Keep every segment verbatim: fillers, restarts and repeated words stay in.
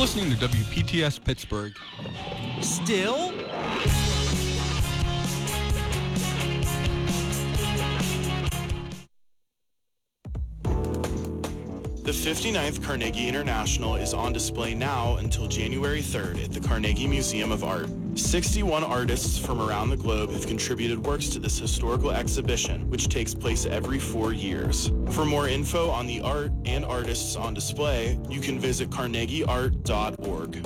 listening to W P T S Pittsburgh. Still? The fifty-ninth Carnegie International is on display now until January third at the Carnegie Museum of Art. sixty-one artists from around the globe have contributed works to this historical exhibition, which takes place every four years. For more info on the art and artists on display, you can visit carnegie art dot org.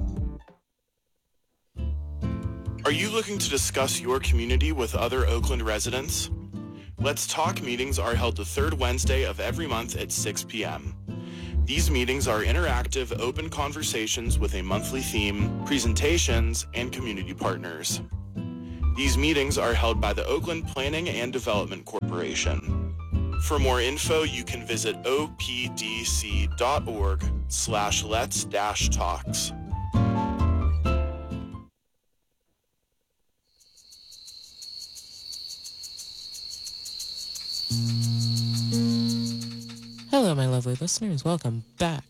Are you looking to discuss your community with other Oakland residents? Let's Talk meetings are held the third Wednesday of every month at six p.m. These meetings are interactive, open conversations with a monthly theme, presentations, and community partners. These meetings are held by the Oakland Planning and Development Corporation. For more info, you can visit o p d c dot org slash let's dash talks. Hello, my lovely listeners. Welcome back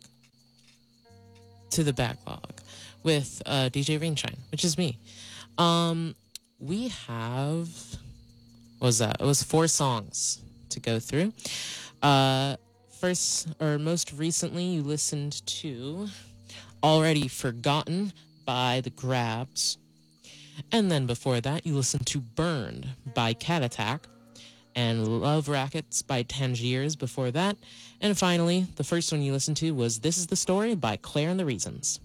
to the backlog with uh, D J Rainshine, which is me. Um, we have, what was that? It was four songs to go through. Uh, first, or most recently, you listened to Already Forgotten by The Grabs. And then before that, you listened to Burned by Cat Attack. And Love Rackets by Tangiers before that. And finally, the first one you listened to was This Is the Story by Claire and the Reasons.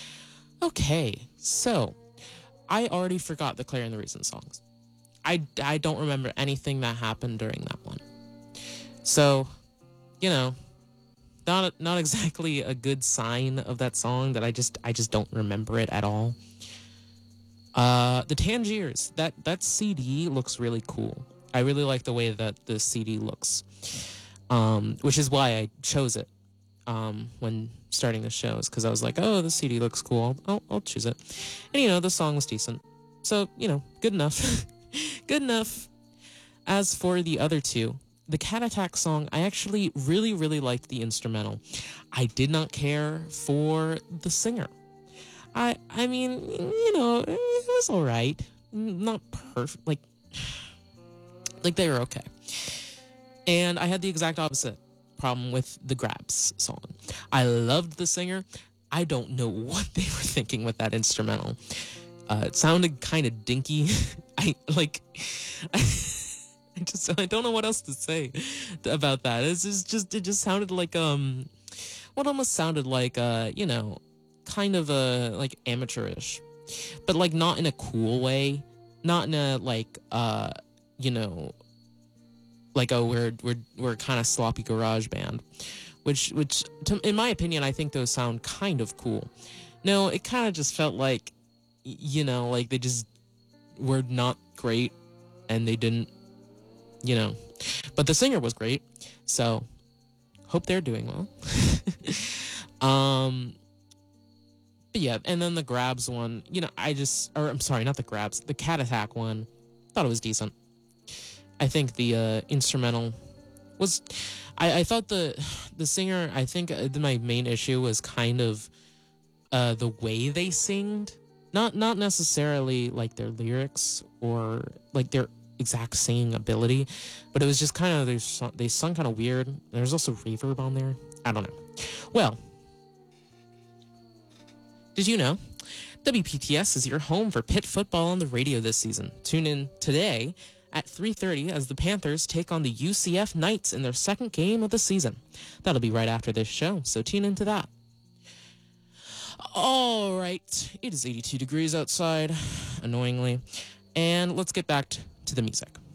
Okay, so I already forgot the Claire and the Reasons songs. I, I don't remember anything that happened during that one. So, you know, not not exactly a good sign of that song that I just I just don't remember it at all. Uh, the Tangiers, that, that C D looks really cool. I really like the way that the C D looks, um, which is why I chose it um, when starting the shows, because I was like, oh, the C D looks cool. I'll, I'll choose it. And, you know, the song was decent. So, you know, good enough. Good enough. As for the other two, the Cat Attack song, I actually really, really liked the instrumental. I did not care for the singer. I, I mean, you know, it was all right. Not perfect. Like... Like, they were okay. And I had the exact opposite problem with the Grabs song. I loved the singer. I don't know what they were thinking with that instrumental. Uh, it sounded kind of dinky. I, like... I, I just... I don't know what else to say about that. It's just... just it just sounded like, um... What almost sounded like, uh, you know... Kind of, uh, like, amateurish. But, like, not in a cool way. Not in a, like, uh... you know, like, oh, we're we're we're kind of sloppy garage band, which which to, in my opinion, I think those sound kind of cool. No, it kind of just felt like, you know, like they just were not great, and they didn't, you know, but the singer was great, so hope they're doing well. um, but yeah, and then the Grabs one, you know, I just, or I'm sorry, not the Grabs, the Cat Attack one, thought it was decent. I think the uh, instrumental was... I, I thought the the singer... I think uh, my main issue was kind of uh, the way they singed. Not not necessarily like their lyrics or like their exact singing ability, but it was just kind of... They, they sung kind of weird. There's also reverb on there. I don't know. Well, did you know? W P T S is your home for Pitt football on the radio this season. Tune in today at three thirty as the Panthers take on the U C F Knights in their second game of the season. That'll be right after this show, so tune into that. All right, it is eighty-two degrees outside, annoyingly, and let's get back to the music.